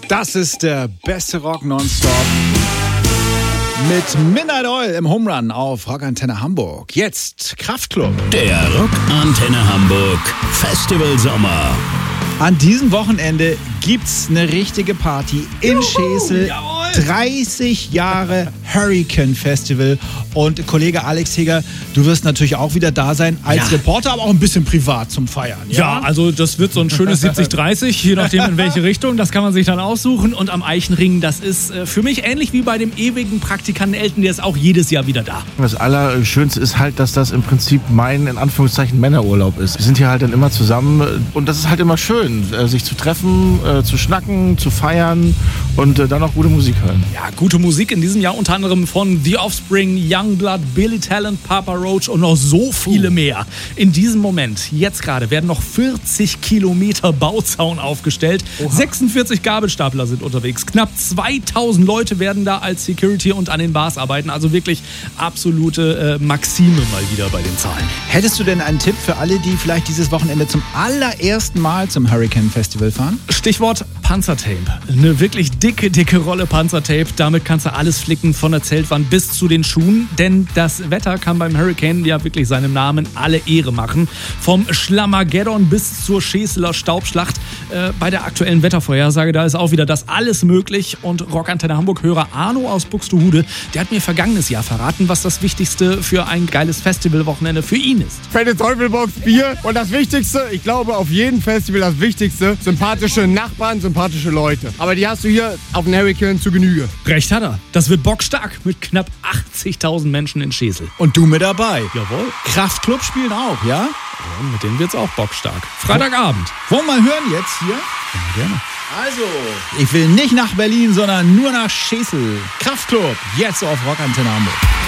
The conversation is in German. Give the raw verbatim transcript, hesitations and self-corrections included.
Das ist der beste Rock nonstop mit Midnight Oil im Home Run auf Rockantenne Hamburg. Jetzt Kraftklub. Der Rockantenne Hamburg Festival Sommer. An diesem Wochenende gibt's eine richtige Party in Schesel. dreißig Jahre Hurricane Festival. Und Kollege Alex Heger, du wirst natürlich auch wieder da sein als ja. Reporter, aber auch ein bisschen privat zum Feiern. Ja, ja, also das wird so ein schönes siebzig dreißig, je nachdem in welche Richtung. Das kann man sich dann aussuchen. Und am Eichenring, das ist äh, für mich ähnlich wie bei dem ewigen Praktikanten Elton, der ist auch jedes Jahr wieder da. Das Allerschönste ist halt, dass das im Prinzip mein, in Anführungszeichen, Männerurlaub ist. Wir sind hier halt dann immer zusammen und das ist halt immer schön, äh, sich zu treffen, äh, zu schnacken, zu feiern und äh, dann auch gute Musik hören. Ja, gute Musik in diesem Jahr unter anderem von The Offspring, Youngblood, Billy Talent, Papa Roach und noch so viele mehr. In diesem Moment, jetzt gerade, werden noch vierzig Kilometer Bauzaun aufgestellt. Oha. sechsundvierzig Gabelstapler sind unterwegs. Knapp zweitausend Leute werden da als Security und an den Bars arbeiten. Also wirklich absolute äh, Maxime mal wieder bei den Zahlen. Hättest du denn einen Tipp für alle, die vielleicht dieses Wochenende zum allerersten Mal zum Hurricane Festival fahren? Stichwort Panzertape. Eine wirklich dicke, dicke Rolle Panzertape. Damit kannst du alles flicken, von der Zeltwand bis zu den Schuhen. Denn das Wetter kann beim Hurricane ja wirklich seinem Namen alle Ehre machen. Vom Schlamageddon bis zur Scheseler Staubschlacht. Äh, bei der aktuellen Wettervorhersage, da ist auch wieder das alles möglich. Und Rockantenne Hamburg-Hörer Arno aus Buxtehude, der hat mir vergangenes Jahr verraten, was das Wichtigste für ein geiles Festivalwochenende für ihn ist. Fette Teufelbox, Bier und das Wichtigste, ich glaube auf jedem Festival das Wichtigste, sympathische Nachbarn, sympathische Leute. Aber die hast du hier auf dem Hurricane zu Genüge. Recht hat er. Das wird bockstark mit knapp achtzigtausend Menschen in Schesel. Und du mit dabei. Jawohl. Kraftklub spielen auch, ja? Ja, mit denen wird's auch bockstark. Freitagabend. Wollen wir mal hören jetzt hier? Ja, gerne. Also, ich will nicht nach Berlin, sondern nur nach Schesel. Kraftklub, jetzt auf Rockantenne Hamburg.